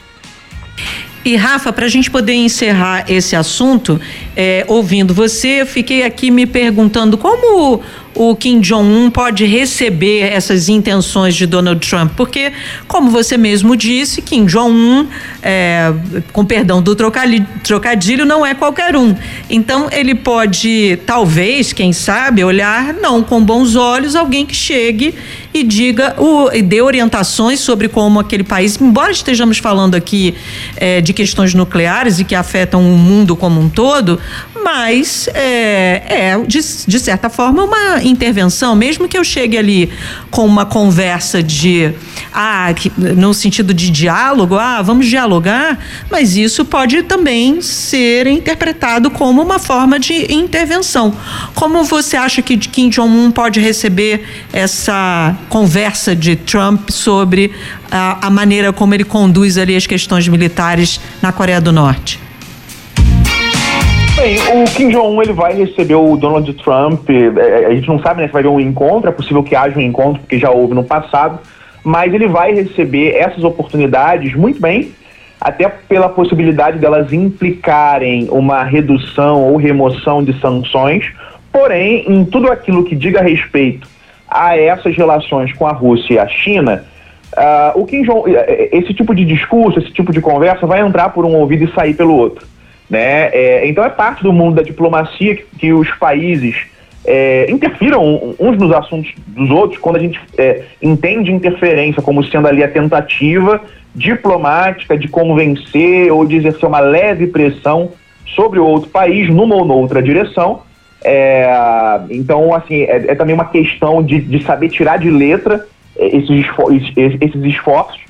F: E Rafa, para a gente poder encerrar esse assunto, é, ouvindo você, eu fiquei aqui me perguntando como o Kim Jong-un pode receber essas intenções de Donald Trump, porque, como você mesmo disse, Kim Jong-un, é, com perdão do trocadilho, trocadilho, não é qualquer um. Então, ele pode, talvez, quem sabe, olhar não com bons olhos alguém que chegue e diga, o, e dê orientações sobre como aquele país, embora estejamos falando aqui é, de questões nucleares e que afetam o mundo como um todo, mas é, é de, de certa forma uma intervenção, mesmo que eu chegue ali com uma conversa de ah, que, no sentido de diálogo, ah, vamos dialogar, mas isso pode também ser interpretado como uma forma de intervenção. Como você acha que Kim Jong-un pode receber essa conversa de Trump sobre a, a maneira como ele conduz ali as questões militares na Coreia do Norte?
G: Bem, o Kim Jong-un ele vai receber o Donald Trump, é, a gente não sabe, né, se vai haver um encontro, é possível que haja um encontro, porque já houve no passado, mas ele vai receber essas oportunidades muito bem, até pela possibilidade delas implicarem uma redução ou remoção de sanções, porém, em tudo aquilo que diga respeito a essas relações com a Rússia e a China, uh, o Kim Jong, esse tipo de discurso, esse tipo de conversa vai entrar por um ouvido e sair pelo outro. Né? É, então é parte do mundo da diplomacia que, que os países é, interfiram uns nos assuntos dos outros, quando a gente é, entende interferência como sendo ali a tentativa diplomática de convencer ou de exercer uma leve pressão sobre o outro país numa ou noutra direção. É, então, assim, é, é também uma questão de, de saber tirar de letra esses, esfor esses esforços.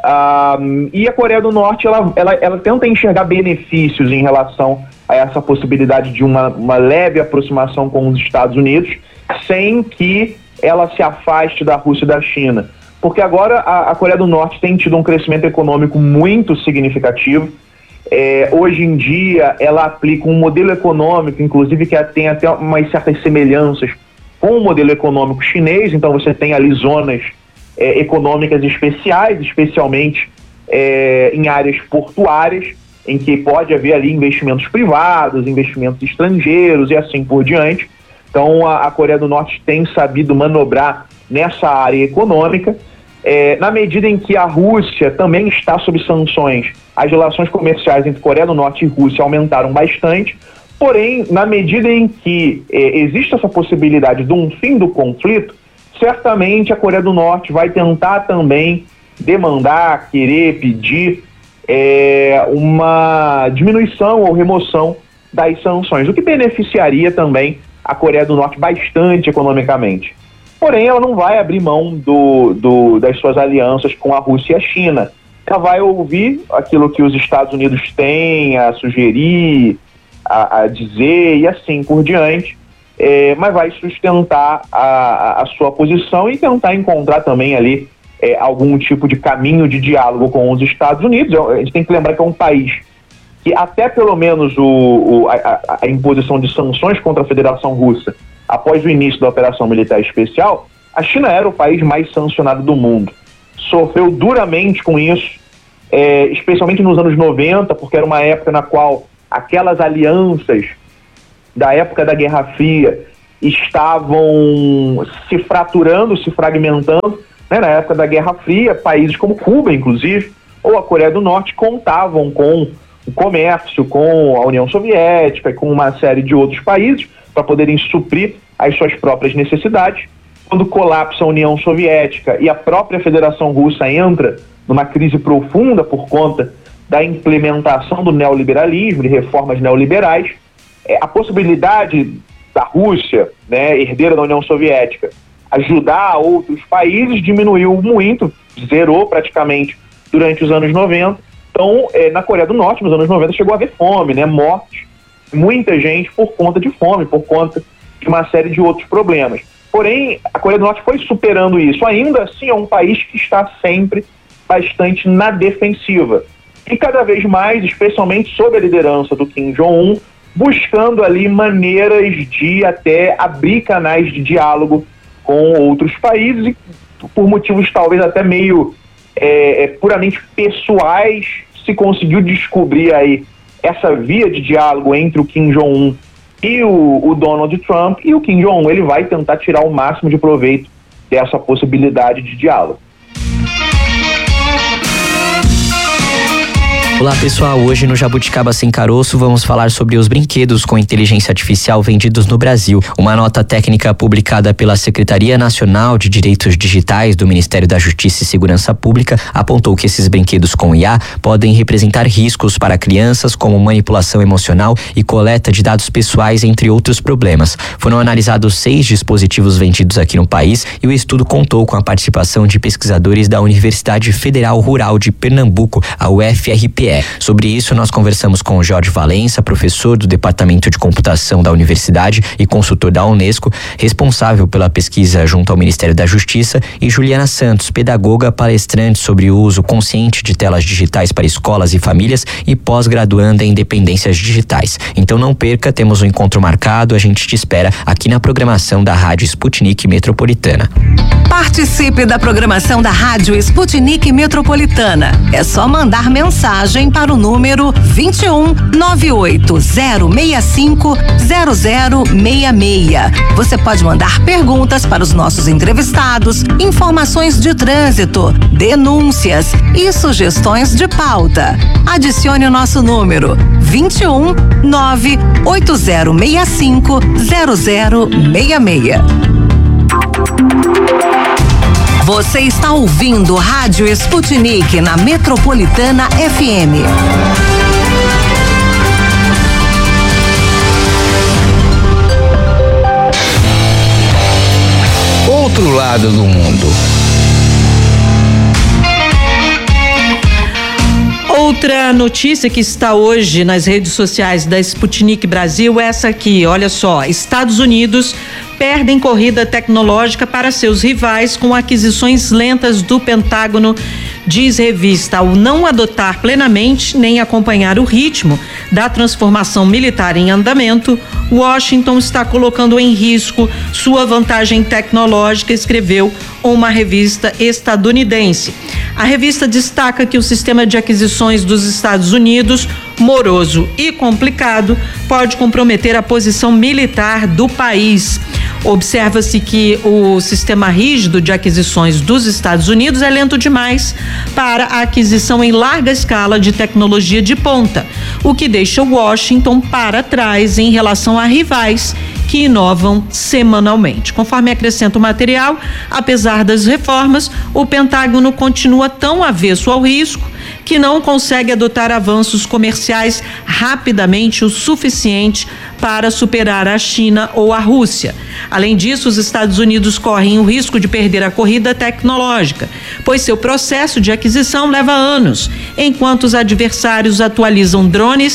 G: Um, e a Coreia do Norte ela, ela, ela tenta enxergar benefícios em relação a essa possibilidade de uma, uma leve aproximação com os Estados Unidos, sem que ela se afaste da Rússia e da China, porque agora a, a Coreia do Norte tem tido um crescimento econômico muito significativo. É, hoje em dia ela aplica um modelo econômico, inclusive que tem até umas certas semelhanças com o modelo econômico chinês. Então você tem ali zonas É, econômicas especiais, especialmente é, em áreas portuárias, em que pode haver ali investimentos privados, investimentos estrangeiros e assim por diante. Então a, a Coreia do Norte tem sabido manobrar nessa área econômica. É, na medida em que a Rússia também está sob sanções, as relações comerciais entre Coreia do Norte e Rússia aumentaram bastante, porém, na medida em que é, existe essa possibilidade de um fim do conflito, certamente a Coreia do Norte vai tentar também demandar, querer, pedir é, uma diminuição ou remoção das sanções, o que beneficiaria também a Coreia do Norte bastante economicamente. Porém, ela não vai abrir mão do, do, das suas alianças com a Rússia e a China. Ela vai ouvir aquilo que os Estados Unidos têm a sugerir, a, a dizer e assim por diante. É, mas vai sustentar a, a sua posição e tentar encontrar também ali é, algum tipo de caminho de diálogo com os Estados Unidos. A gente tem que lembrar que é um país que até pelo menos o, o, a, a imposição de sanções contra a Federação Russa após o início da operação militar especial, a China era o país mais sancionado do mundo. Sofreu duramente com isso, é, especialmente nos anos noventa, porque era uma época na qual aquelas alianças da época da Guerra Fria estavam se fraturando, se fragmentando, né? Na época da Guerra Fria, países como Cuba, inclusive, ou a Coreia do Norte, contavam com o comércio, com a União Soviética e com uma série de outros países para poderem suprir as suas próprias necessidades. Quando colapsa a União Soviética e a própria Federação Russa entra numa crise profunda por conta da implementação do neoliberalismo, de reformas neoliberais, é, a possibilidade da Rússia, né, herdeira da União Soviética, ajudar outros países diminuiu muito, zerou praticamente durante os anos noventa. Então, é, na Coreia do Norte, nos anos noventa, chegou a haver fome, né, morte, muita gente por conta de fome, por conta de uma série de outros problemas. Porém, a Coreia do Norte foi superando isso. Ainda assim, é um país que está sempre bastante na defensiva. E cada vez mais, especialmente sob a liderança do Kim Jong-un, buscando ali maneiras de até abrir canais de diálogo com outros países e por motivos talvez até meio é, é, puramente pessoais, se conseguiu descobrir aí essa via de diálogo entre o Kim Jong-un e o, o Donald Trump, e o Kim Jong-un ele vai tentar tirar o máximo de proveito dessa possibilidade de diálogo.
H: Olá pessoal, hoje no Jabuticaba Sem Caroço vamos falar sobre os brinquedos com inteligência artificial vendidos no Brasil. Uma nota técnica publicada pela Secretaria Nacional de Direitos Digitais do Ministério da Justiça e Segurança Pública apontou que esses brinquedos com I A podem representar riscos para crianças, como manipulação emocional e coleta de dados pessoais, entre outros problemas. Foram analisados seis dispositivos vendidos aqui no país e o estudo contou com a participação de pesquisadores da Universidade Federal Rural de Pernambuco, a U F R P. Sobre isso, nós conversamos com o Jorge Valença, professor do Departamento de Computação da Universidade e consultor da Unesco, responsável pela pesquisa junto ao Ministério da Justiça, e Juliana Santos, pedagoga palestrante sobre o uso consciente de telas digitais para escolas e famílias e pós-graduanda em dependências digitais. Então não perca, temos um encontro marcado, a gente te espera aqui na programação da Rádio Sputnik Metropolitana.
C: Participe da programação da Rádio Sputnik Metropolitana. É só mandar mensagem para o número vinte e um, nove oito zero seis cinco, zero zero seis seis. Você pode mandar perguntas para os nossos entrevistados, informações de trânsito, denúncias e sugestões de pauta. Adicione o nosso número vinte e um, nove oito zero seis cinco, zero zero seis seis. Você está ouvindo Rádio Sputnik na Metropolitana F M.
E: Outro lado do mundo.
F: Outra notícia que está hoje nas redes sociais da Sputnik Brasil é essa aqui, olha só, Estados Unidos perdem corrida tecnológica para seus rivais com aquisições lentas do Pentágono, diz revista. Ao não adotar plenamente nem acompanhar o ritmo da transformação militar em andamento, Washington está colocando em risco sua vantagem tecnológica, escreveu uma revista estadunidense. A revista destaca que o sistema de aquisições dos Estados Unidos, moroso e complicado, pode comprometer a posição militar do país. Observa-se que o sistema rígido de aquisições dos Estados Unidos é lento demais para a aquisição em larga escala de tecnologia de ponta, o que deixa Washington para trás em relação a rivais que inovam semanalmente. Conforme acrescenta o material, apesar das reformas, o Pentágono continua tão avesso ao risco que não consegue adotar avanços comerciais rapidamente o suficiente para superar a China ou a Rússia. Além disso, os Estados Unidos correm o risco de perder a corrida tecnológica, pois seu processo de aquisição leva anos, enquanto os adversários atualizam drones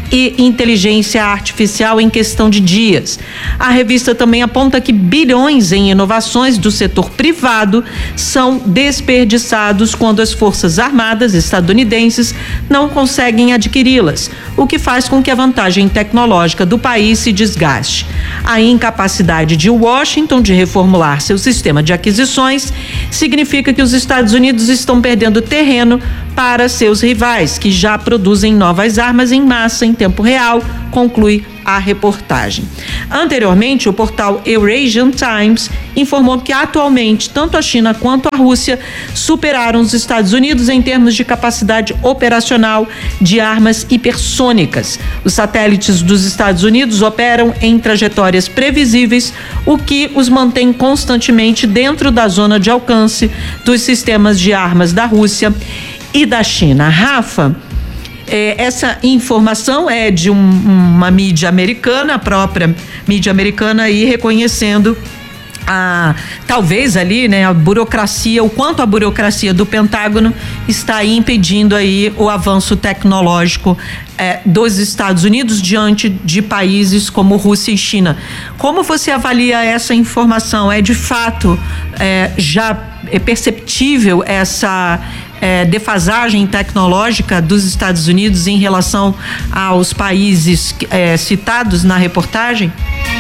F: e inteligência artificial em questão de dias. A revista também aponta que bilhões em inovações do setor privado são desperdiçados quando as Forças Armadas estadunidenses não conseguem adquiri-las, o que faz com que a vantagem tecnológica do país se desgaste. A incapacidade de Washington de reformular seu sistema de aquisições significa que os Estados Unidos estão perdendo terreno para seus rivais, que já produzem novas armas em massa em tempo real, conclui a reportagem. Anteriormente, o portal Eurasian Times informou que atualmente tanto a China quanto a Rússia superaram os Estados Unidos em termos de capacidade operacional de armas hipersônicas. Os satélites dos Estados Unidos operam em trajetórias previsíveis, o que os mantém constantemente dentro da zona de alcance dos sistemas de armas da Rússia e da China. Rafa, É, essa informação é de um, uma mídia americana, a própria mídia americana aí reconhecendo a, talvez ali, né, a burocracia, o quanto a burocracia do Pentágono está aí impedindo aí o avanço tecnológico é, dos Estados Unidos diante de países como Rússia e China. Como você avalia essa informação? É de fato é, já é perceptível essa É, defasagem tecnológica dos Estados Unidos em relação aos países é, citados na reportagem?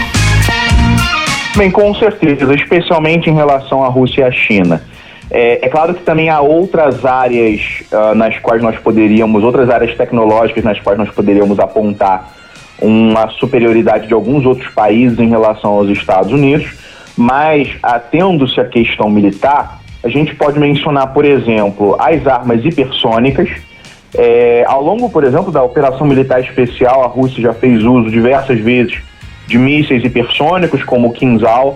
G: Bem, com certeza, especialmente em relação à Rússia e à China. É, é claro que também há outras áreas uh, nas quais nós poderíamos, outras áreas tecnológicas nas quais nós poderíamos apontar uma superioridade de alguns outros países em relação aos Estados Unidos, mas atendo-se à questão militar, a gente pode mencionar, por exemplo, as armas hipersônicas. É, ao longo, por exemplo, da Operação Militar Especial, a Rússia já fez uso diversas vezes de mísseis hipersônicos, como o Kinzhal.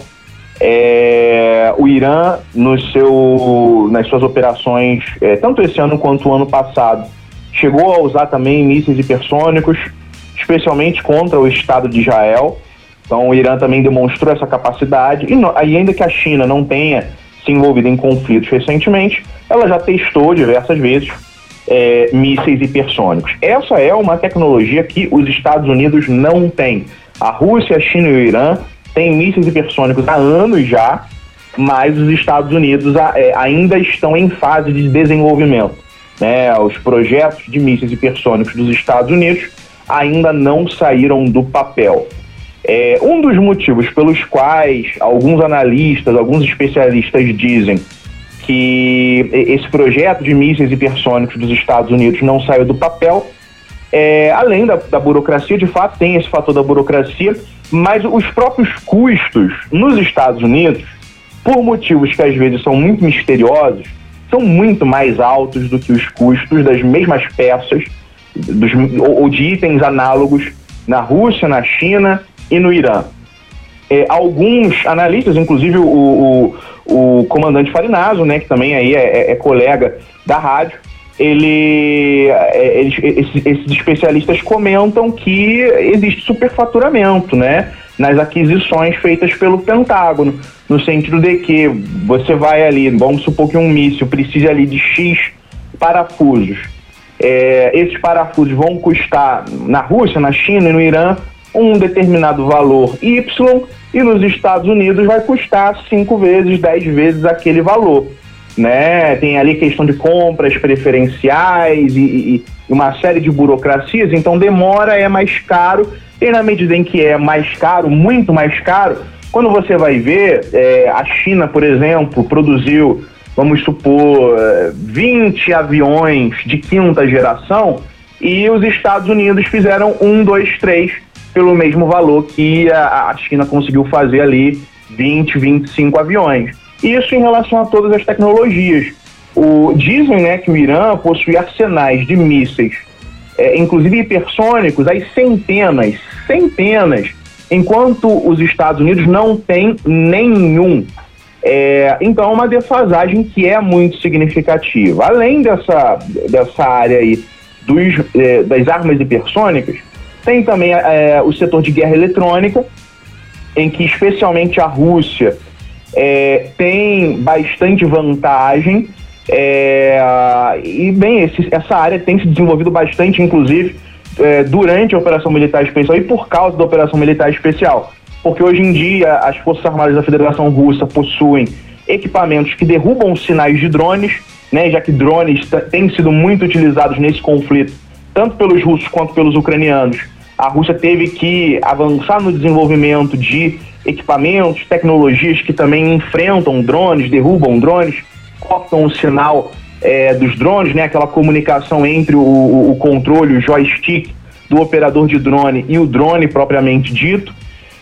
G: É, o Irã, no seu, nas suas operações, é, tanto esse ano quanto o ano passado, chegou a usar também mísseis hipersônicos, especialmente contra o Estado de Israel. Então, o Irã também demonstrou essa capacidade. E, no, e ainda que a China não tenha se envolvida em conflitos recentemente, ela já testou diversas vezes é, mísseis hipersônicos. Essa é uma tecnologia que os Estados Unidos não têm. A Rússia, a China e o Irã têm mísseis hipersônicos há anos já, mas os Estados Unidos é, ainda estão em fase de desenvolvimento, né? Os projetos de mísseis hipersônicos dos Estados Unidos ainda não saíram do papel. É, um dos motivos pelos quais alguns analistas, alguns especialistas dizem que esse projeto de mísseis hipersônicos dos Estados Unidos não saiu do papel, é, além da, da burocracia, de fato tem esse fator da burocracia, mas os próprios custos nos Estados Unidos, por motivos que às vezes são muito misteriosos, são muito mais altos do que os custos das mesmas peças dos, ou, ou de itens análogos na Rússia, na China e no Irã. É, alguns analistas, inclusive o, o, o comandante Farinazo, né, que também aí é, é colega da rádio, ele, é, eles, esses, esses especialistas comentam que existe superfaturamento, né, nas aquisições feitas pelo Pentágono, no sentido de que você vai ali, vamos supor que um míssil precise ali de X parafusos. É, esses parafusos vão custar na Rússia, na China e no Irã um determinado valor Y, e nos Estados Unidos vai custar cinco vezes, dez vezes aquele valor, né? Tem ali questão de compras preferenciais e, e, e uma série de burocracias, então demora, é mais caro, e na medida em que é mais caro, muito mais caro, quando você vai ver, é, a China, por exemplo, produziu, vamos supor, vinte aviões de quinta geração, e os Estados Unidos fizeram um, dois, três, pelo mesmo valor que a, a China conseguiu fazer ali vinte, vinte e cinco aviões. Isso em relação a todas as tecnologias. O, dizem, né, que o Irã possui arsenais de mísseis, é, inclusive hipersônicos, as centenas, centenas, enquanto os Estados Unidos não têm nenhum. É, então é uma defasagem que é muito significativa. Além dessa, dessa área aí dos, é, das armas hipersônicas, tem também é, o setor de guerra eletrônica, em que especialmente a Rússia é, tem bastante vantagem, é, e bem, esse, essa área tem se desenvolvido bastante, inclusive é, durante a Operação Militar Especial e por causa da Operação Militar Especial. Porque hoje em dia as Forças Armadas da Federação Russa possuem equipamentos que derrubam sinais de drones, né, já que drones t- têm sido muito utilizados nesse conflito, tanto pelos russos quanto pelos ucranianos. A Rússia teve que avançar no desenvolvimento de equipamentos, tecnologias que também enfrentam drones, derrubam drones, cortam o sinal é, dos drones, né, aquela comunicação entre o, o, o controle, o joystick do operador de drone e o drone propriamente dito.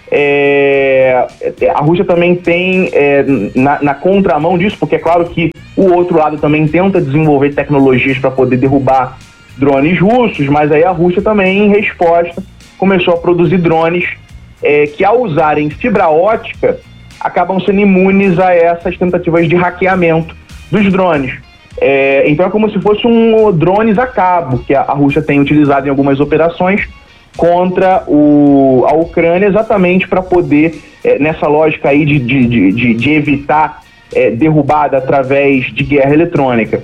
G: É, a Rússia também tem é, na, na contramão disso, porque é claro que o outro lado também tenta desenvolver tecnologias para poder derrubar drones russos, mas aí a Rússia também, em resposta, começou a produzir drones é, que, ao usarem fibra ótica, acabam sendo imunes a essas tentativas de hackeamento dos drones. É, então é como se fosse um drones a cabo que a, a Rússia tem utilizado em algumas operações contra o, a Ucrânia, exatamente para poder, é, nessa lógica aí de, de, de, de evitar é, derrubada através de guerra eletrônica.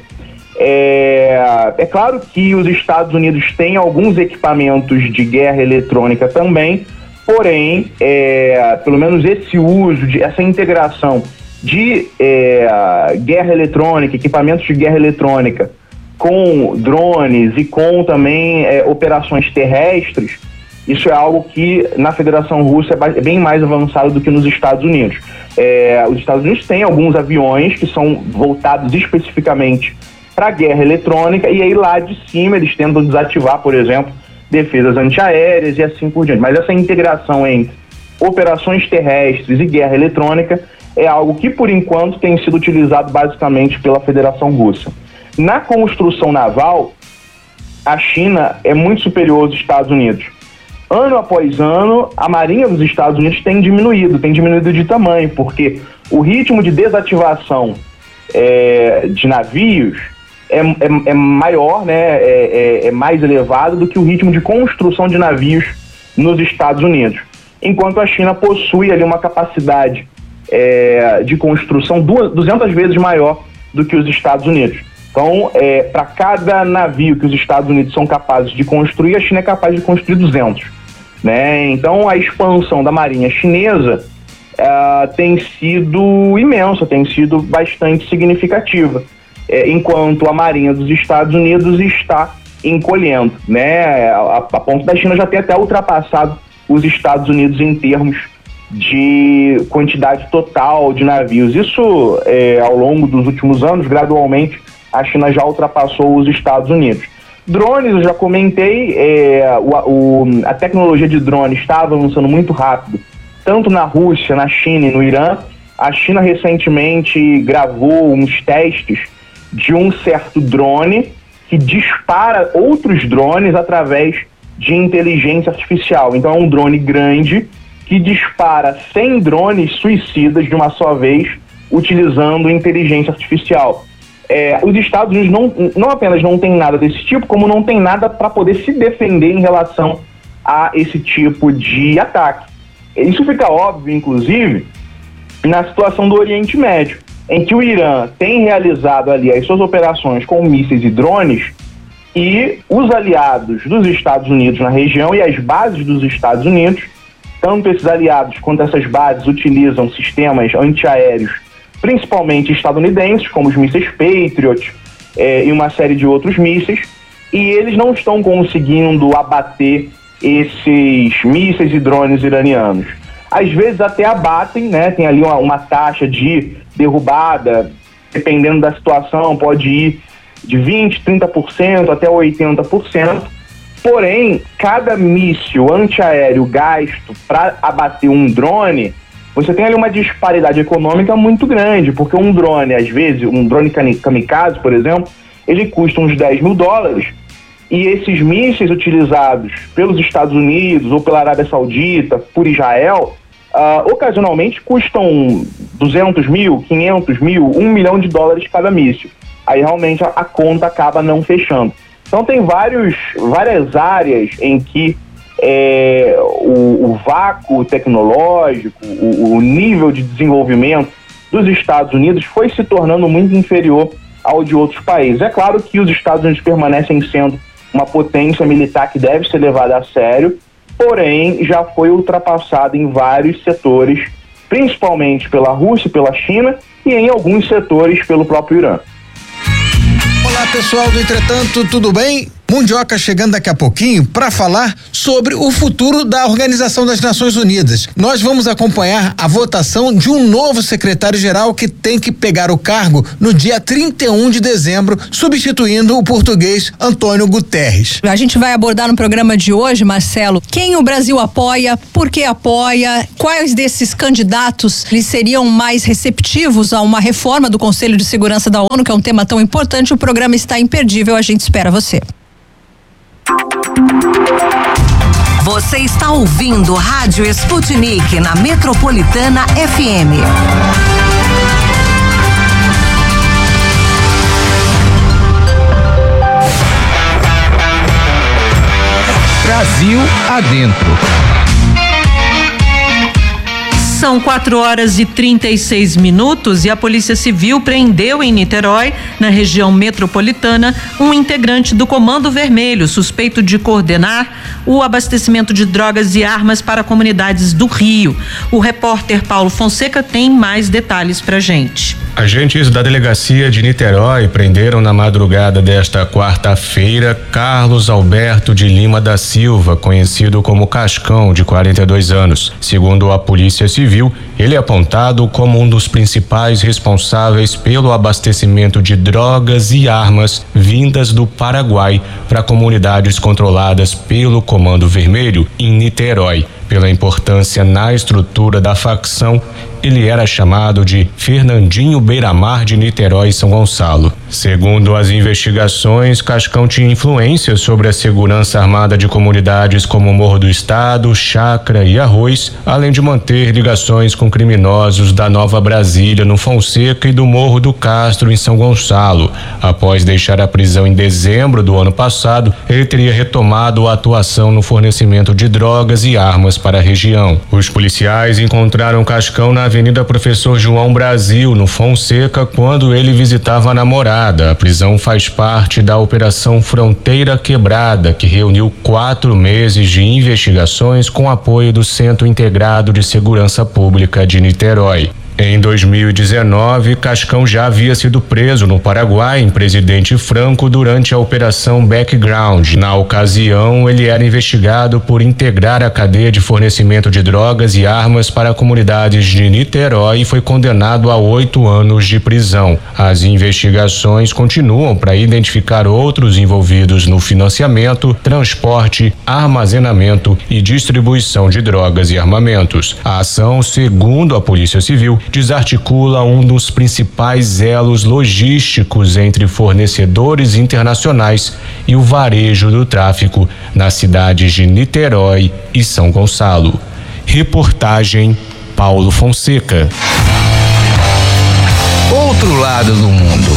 G: É, é claro que os Estados Unidos têm alguns equipamentos de guerra eletrônica também, porém, é, pelo menos esse uso, de, essa integração de é, guerra eletrônica, equipamentos de guerra eletrônica, com drones e com também é, operações terrestres, isso é algo que na Federação Russa é bem mais avançado do que nos Estados Unidos. É, os Estados Unidos têm alguns aviões que são voltados especificamente para a guerra eletrônica, e aí lá de cima eles tentam desativar, por exemplo, defesas antiaéreas e assim por diante. Mas essa integração entre operações terrestres e guerra eletrônica é algo que, por enquanto, tem sido utilizado basicamente pela Federação Russa. Na construção naval, a China é muito superior aos Estados Unidos. Ano após ano, a Marinha dos Estados Unidos tem diminuído, tem diminuído de tamanho, porque o ritmo de desativação é, de navios é, é, é maior, né, é, é, é mais elevado do que o ritmo de construção de navios nos Estados Unidos. Enquanto a China possui ali uma capacidade é, de construção duas, duzentas vezes maior do que os Estados Unidos. Então, é, para cada navio que os Estados Unidos são capazes de construir, a China é capaz de construir duzentos. Né? Então, a expansão da marinha chinesa uh, tem sido imensa, tem sido bastante significativa, é, enquanto a marinha dos Estados Unidos está encolhendo, né? a, a ponto da China já ter até ultrapassado os Estados Unidos em termos de quantidade total de navios. Isso, é, ao longo dos últimos anos, gradualmente, a China já ultrapassou os Estados Unidos. Drones, eu já comentei, é, o, o, a tecnologia de drones está avançando muito rápido, tanto na Rússia, na China e no Irã. A China recentemente gravou uns testes de um certo drone que dispara outros drones através de inteligência artificial. Então é um drone grande que dispara cem drones suicidas de uma só vez, utilizando inteligência artificial. É, os Estados Unidos não, não apenas não tem nada desse tipo, como não tem nada para poder se defender em relação a esse tipo de ataque. Isso fica óbvio, inclusive, na situação do Oriente Médio, em que o Irã tem realizado ali as suas operações com mísseis e drones, e os aliados dos Estados Unidos na região e as bases dos Estados Unidos, tanto esses aliados quanto essas bases utilizam sistemas antiaéreos principalmente estadunidenses, como os mísseis Patriot eh, e uma série de outros mísseis, e eles não estão conseguindo abater esses mísseis e drones iranianos. Às vezes até abatem, né? Tem ali uma, uma taxa de derrubada, dependendo da situação, pode ir de vinte por cento, trinta por cento até oitenta por cento, porém, cada míssil antiaéreo gasto para abater um drone, você tem ali uma disparidade econômica muito grande, porque um drone, às vezes, um drone kamikaze, por exemplo, ele custa uns dez mil dólares, e esses mísseis utilizados pelos Estados Unidos ou pela Arábia Saudita, por Israel, uh, ocasionalmente custam duzentos mil, quinhentos mil, um milhão de dólares cada míssil. Aí realmente a, a conta acaba não fechando. Então tem vários, várias áreas em que É, o, o vácuo tecnológico, o, o nível de desenvolvimento dos Estados Unidos foi se tornando muito inferior ao de outros países. É claro que os Estados Unidos permanecem sendo uma potência militar que deve ser levada a sério, porém já foi ultrapassada em vários setores, principalmente pela Rússia e pela China, e em alguns setores pelo próprio Irã.
B: Olá, pessoal do Entretanto, tudo bem? Mundioca chegando daqui a pouquinho para falar sobre o futuro da Organização das Nações Unidas. Nós vamos acompanhar a votação de um novo secretário-geral que tem que pegar o cargo no dia trinta e um de dezembro, substituindo o português Antônio Guterres.
C: A gente vai abordar no programa de hoje, Marcelo, quem o Brasil apoia, por que apoia, quais desses candidatos lhe seriam mais receptivos a uma reforma do Conselho de Segurança da ONU, que é um tema tão importante. O programa está imperdível, a gente espera você.
I: Você está ouvindo Rádio Sputnik na Metropolitana F M.
E: Brasil adentro.
F: São quatro horas e trinta e seis minutos e a Polícia Civil prendeu em Niterói, na região metropolitana, um integrante do Comando Vermelho, suspeito de coordenar o abastecimento de drogas e armas para comunidades do Rio. O repórter Paulo Fonseca tem mais detalhes pra gente.
J: Agentes da delegacia de Niterói prenderam na madrugada desta quarta-feira Carlos Alberto de Lima da Silva, conhecido como Cascão, de quarenta e dois anos. Segundo a Polícia Civil, ele é apontado como um dos principais responsáveis pelo abastecimento de drogas e armas vindas do Paraguai para comunidades controladas pelo Comando Vermelho em Niterói. Pela importância na estrutura da facção, ele era chamado de Fernandinho Beiramar de Niterói e São Gonçalo. Segundo as investigações, Cascão tinha influência sobre a segurança armada de comunidades como Morro do Estado, Chácara e Arroz, além de manter ligações com criminosos da Nova Brasília, no Fonseca, e do Morro do Castro, em São Gonçalo. Após deixar a prisão em dezembro do ano passado, ele teria retomado a atuação no fornecimento de drogas e armas para a região. Os policiais encontraram Cascão na Avenida Professor João Brasil, no Fonseca, quando ele visitava a namorada. A prisão faz parte da Operação Fronteira Quebrada, que reuniu quatro meses de investigações com apoio do Centro Integrado de Segurança Pública de Niterói. Em dois mil e dezenove, Cascão já havia sido preso no Paraguai, em Presidente Franco, durante a Operação Background. Na ocasião, ele era investigado por integrar a cadeia de fornecimento de drogas e armas para comunidades de Niterói e foi condenado a oito anos de prisão. As investigações continuam para identificar outros envolvidos no financiamento, transporte, armazenamento e distribuição de drogas e armamentos. A ação, segundo a Polícia Civil, desarticula um dos principais elos logísticos entre fornecedores internacionais e o varejo do tráfico nas cidades de Niterói e São Gonçalo. Reportagem Paulo Fonseca.
E: Outro lado do mundo.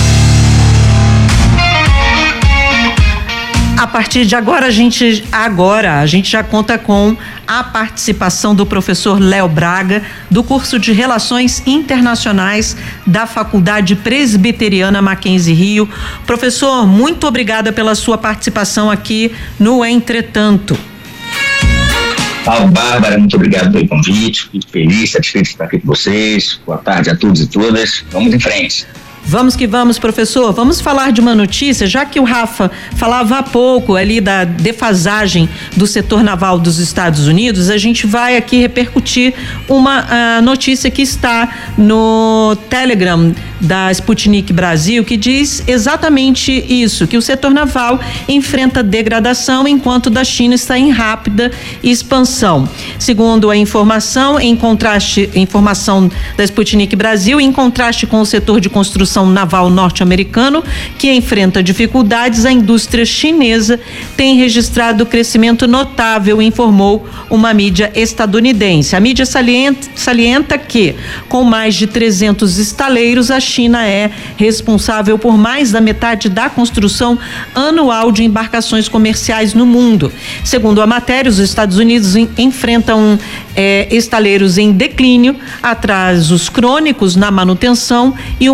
F: A partir de agora a gente agora a gente já conta com a participação do professor Léo Braga, do curso de Relações Internacionais da Faculdade Presbiteriana Mackenzie Rio. Professor, muito obrigada pela sua participação aqui no Entretanto.
K: Paulo, Bárbara, muito obrigado pelo convite, muito feliz, satisfeito de estar aqui com vocês. Boa tarde a todos e todas. Vamos em frente.
F: Vamos que vamos, professor. Vamos falar de uma notícia, já que o Rafa falava há pouco ali da defasagem do setor naval dos Estados Unidos, a gente vai aqui repercutir uma uh, notícia que está no Telegram da Sputnik Brasil, que diz exatamente isso, que o setor naval enfrenta degradação enquanto da China está em rápida expansão. Segundo a informação, em contraste, informação da Sputnik Brasil, em contraste com o setor de construção naval norte-americano, que enfrenta dificuldades, a indústria chinesa tem registrado crescimento notável, informou uma mídia estadunidense. A mídia salienta, salienta que, com mais de trezentos estaleiros, a China é responsável por mais da metade da construção anual de embarcações comerciais no mundo. Segundo a matéria, os Estados Unidos em, enfrentam é, estaleiros em declínio, atrasos crônicos na manutenção e uma frota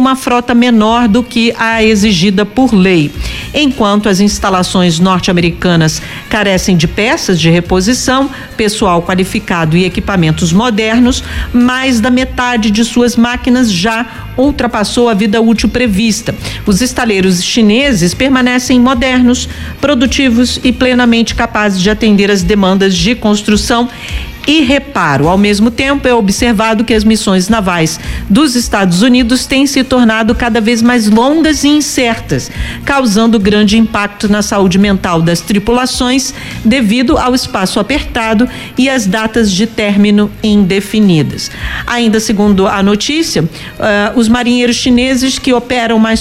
F: frota menor do que a exigida por lei. Enquanto as instalações norte-americanas carecem de peças de reposição, pessoal qualificado e equipamentos modernos, mais da metade de suas máquinas já ultrapassou a vida útil prevista. Os estaleiros chineses permanecem modernos, produtivos e plenamente capazes de atender às demandas de construção e reparo. Ao mesmo tempo, é observado que as missões navais dos Estados Unidos têm se tornado cada vez mais longas e incertas, causando grande impacto na saúde mental das tripulações devido ao espaço apertado e às datas de término indefinidas. Ainda segundo a notícia, uh, os marinheiros chineses que operam mais